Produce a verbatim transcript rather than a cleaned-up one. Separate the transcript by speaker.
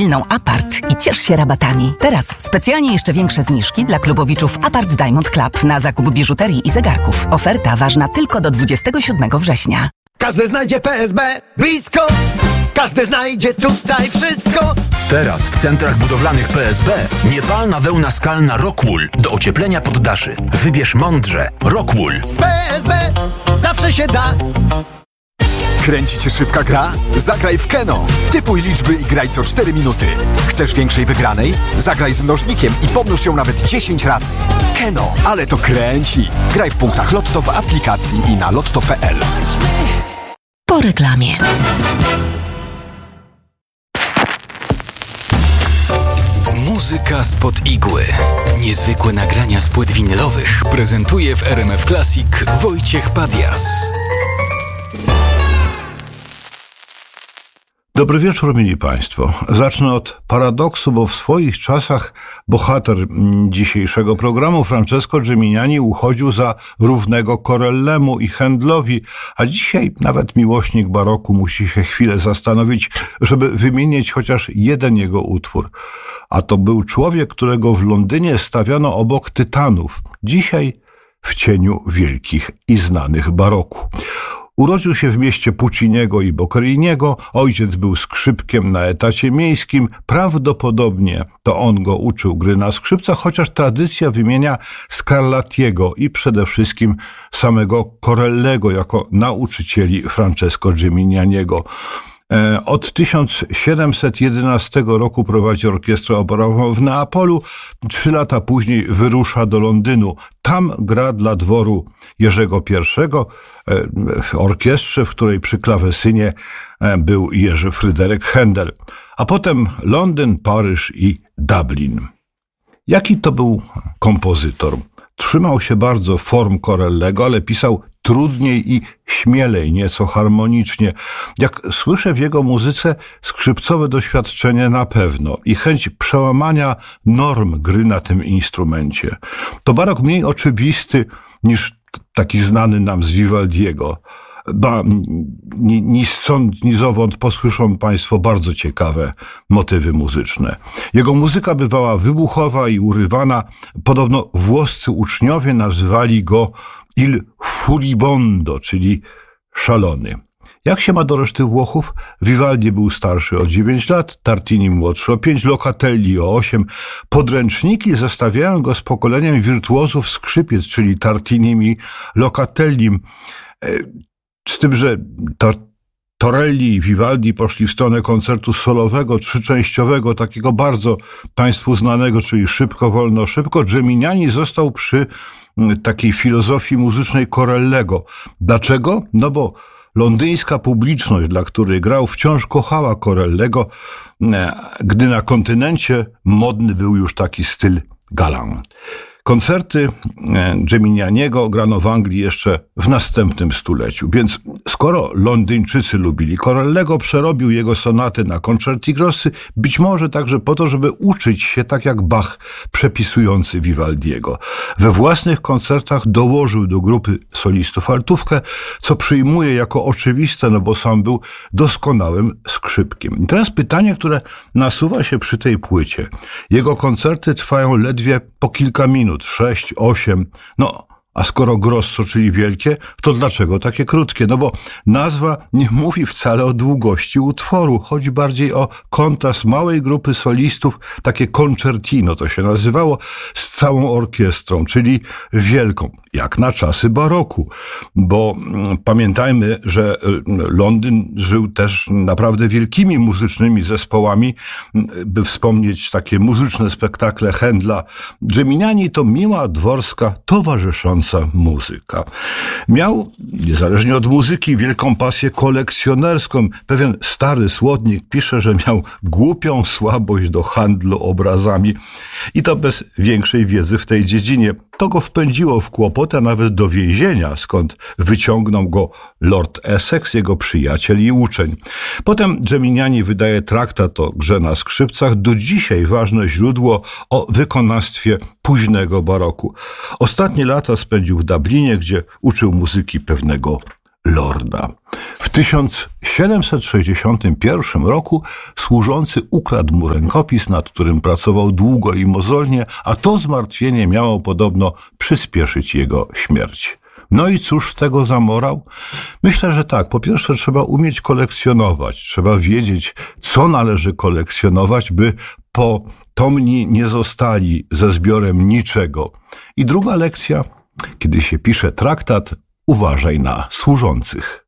Speaker 1: mobilną Apart i ciesz się rabatami. Teraz specjalnie jeszcze większe zniżki dla klubowiczów Apart Diamond Club na zakup biżuterii i zegarków. Oferta ważna tylko do dwudziestego siódmego września.
Speaker 2: Każdy znajdzie P S B blisko. Każdy znajdzie tutaj wszystko.
Speaker 3: Teraz w centrach budowlanych P S B niepalna wełna skalna Rockwool do ocieplenia poddaszy. Wybierz mądrze. Rockwool.
Speaker 2: Z P S B zawsze się da.
Speaker 4: Kręci cię szybka gra? Zagraj w Keno. Typuj liczby i graj co cztery minuty. Chcesz większej wygranej? Zagraj z mnożnikiem i pomnóż ją nawet dziesięć razy. Keno, ale to kręci. Graj w punktach Lotto w aplikacji i na lotto kropka p l.
Speaker 1: Po reklamie.
Speaker 3: Muzyka spod igły. Niezwykłe nagrania z płyt winylowych prezentuje w R M F Classic Wojciech Padias.
Speaker 5: Dobry wieczór, mili Państwo. Zacznę od paradoksu, bo w swoich czasach bohater dzisiejszego programu, Francesco Geminiani, uchodził za równego Corellemu i Händlowi, a dzisiaj nawet miłośnik baroku musi się chwilę zastanowić, żeby wymienić chociaż jeden jego utwór. A to był człowiek, którego w Londynie stawiano obok tytanów, dzisiaj w cieniu wielkich i znanych baroku. Urodził się w mieście Pucciniego i Boccheriniego, ojciec był skrzypkiem na etacie miejskim, prawdopodobnie to on go uczył gry na skrzypcach, chociaż tradycja wymienia Scarlattiego i przede wszystkim samego Corellego jako nauczycieli Francesco Geminianiego. Od tysiąc siedemset jedenastego roku prowadzi orkiestrę operową w Neapolu, trzy lata później wyrusza do Londynu. Tam gra dla dworu Jerzego pierwszego w orkiestrze, w której przy klawesynie był Jerzy Fryderyk Händel. A potem Londyn, Paryż i Dublin. Jaki to był kompozytor? Trzymał się bardzo form Corellego, ale pisał trudniej i śmielej, nieco harmonicznie. Jak słyszę w jego muzyce, skrzypcowe doświadczenie na pewno i chęć przełamania norm gry na tym instrumencie. To barok mniej oczywisty niż taki znany nam z Vivaldiego. Ba, ni, ni stąd, ni zowąd posłyszą Państwo bardzo ciekawe motywy muzyczne. Jego muzyka bywała wybuchowa i urywana. Podobno włoscy uczniowie nazywali go Il Furibondo, czyli szalony. Jak się ma do reszty Włochów? Vivaldi był starszy o dziewięć lat, Tartini młodszy o pięć, Locatelli o osiem. Podręczniki zestawiają go z pokoleniem wirtuozów skrzypiec, czyli Tartinim i Locatellim. Z tym, że Torelli i Vivaldi poszli w stronę koncertu solowego, trzyczęściowego, takiego bardzo Państwu znanego, czyli szybko, wolno, szybko. Geminiani został przy takiej filozofii muzycznej Corellego. Dlaczego? No bo londyńska publiczność, dla której grał, wciąż kochała Corellego, gdy na kontynencie modny był już taki styl galant. Koncerty Geminianiego grano w Anglii jeszcze w następnym stuleciu, więc skoro Londyńczycy lubili Corellego, przerobił jego sonaty na concerti grossy, być może także po to, żeby uczyć się tak jak Bach przepisujący Vivaldiego. We własnych koncertach dołożył do grupy solistów altówkę, co przyjmuje jako oczywiste, no bo sam był doskonałym skrzypkiem. I teraz pytanie, które nasuwa się przy tej płycie. Jego koncerty trwają ledwie po kilka minut, sześć, osiem, no a skoro grosso, czyli wielkie, to dlaczego takie krótkie? No bo nazwa nie mówi wcale o długości utworu, chodzi bardziej o kontrast małej grupy solistów, takie concertino to się nazywało, z całą orkiestrą, czyli wielką, jak na czasy baroku, bo pamiętajmy, że Londyn żył też naprawdę wielkimi muzycznymi zespołami, by wspomnieć takie muzyczne spektakle Händla. Geminiani to miła, dworska, towarzysząca muzyka. Miał, niezależnie od muzyki, wielką pasję kolekcjonerską. Pewien stary słodnik pisze, że miał głupią słabość do handlu obrazami i to bez większej wiedzy w tej dziedzinie. To go wpędziło w kłopot, a nawet do więzienia, skąd wyciągnął go Lord Essex, jego przyjaciel i uczeń. Potem Geminiani wydaje traktat o grze na skrzypcach, do dzisiaj ważne źródło o wykonawstwie późnego baroku. Ostatnie lata spędził w Dublinie, gdzie uczył muzyki pewnego lorda. W W tysiąc siedemset sześćdziesiątym pierwszym roku służący ukradł mu rękopis, nad którym pracował długo i mozolnie, a to zmartwienie miało podobno przyspieszyć jego śmierć. No i cóż z tego za morał? Myślę, że tak. Po pierwsze trzeba umieć kolekcjonować. Trzeba wiedzieć, co należy kolekcjonować, by potomni nie zostali ze zbiorem niczego. I druga lekcja. Kiedy się pisze traktat, uważaj na służących.